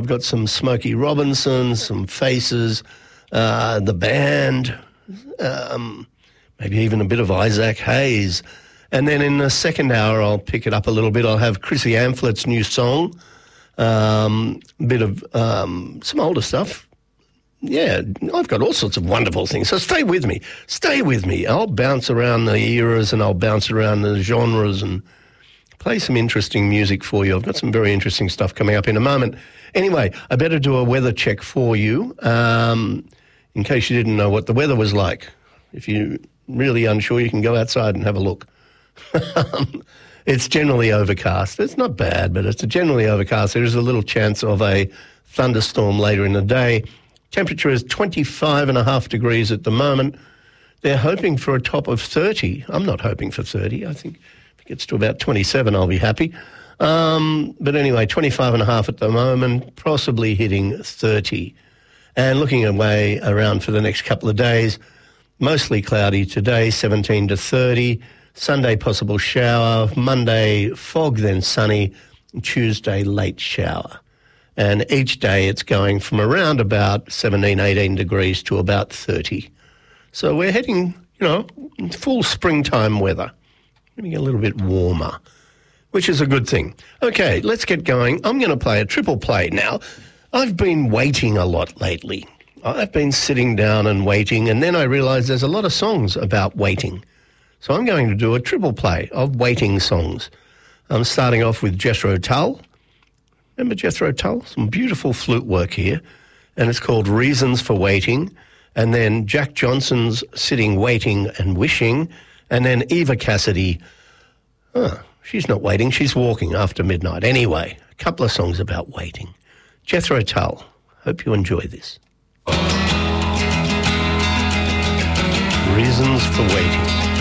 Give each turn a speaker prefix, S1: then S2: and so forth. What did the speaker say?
S1: I've got some Smokey Robinson, some Faces, the band, maybe even a bit of Isaac Hayes. And then in the second hour, I'll pick it up a little bit. I'll have Chrissy Amplett's new song, a bit of some older stuff. Yeah, I've got all sorts of wonderful things. So stay with me. Stay with me. I'll bounce around the eras and I'll bounce around the genres and play some interesting music for you. I've got some very interesting stuff coming up in a moment. Anyway, I better do a weather check for you in case you didn't know what the weather was like. If you're really unsure, you can go outside and have a look. It's generally overcast. It's not bad, but it's generally overcast. There is a little chance of a thunderstorm later in the day. Temperature is 25.5 degrees at the moment. They're hoping for a top of 30. I'm not hoping for 30. I think if it gets to about 27, I'll be happy. But anyway, 25.5 at the moment, possibly hitting 30. And looking away around for the next couple of days, mostly cloudy today, 17 to 30. Sunday, possible shower. Monday, fog, then sunny. Tuesday, late shower. And each day it's going from around about 17, 18 degrees to about 30. So we're heading, full springtime weather. Maybe a little bit warmer, which is a good thing. Okay, let's get going. I'm going to play a triple play now. I've been waiting a lot lately. I've been sitting down and waiting, and then I realised there's a lot of songs about waiting. So I'm going to do a triple play of waiting songs. I'm starting off with Jethro Tull. Remember Jethro Tull? Some beautiful flute work here. And it's called Reasons for Waiting. And then Jack Johnson's Sitting, Waiting and Wishing. And then Eva Cassidy, she's not waiting, she's walking after midnight. Anyway, a couple of songs about waiting. Jethro Tull. Hope you enjoy this. Reasons for Waiting.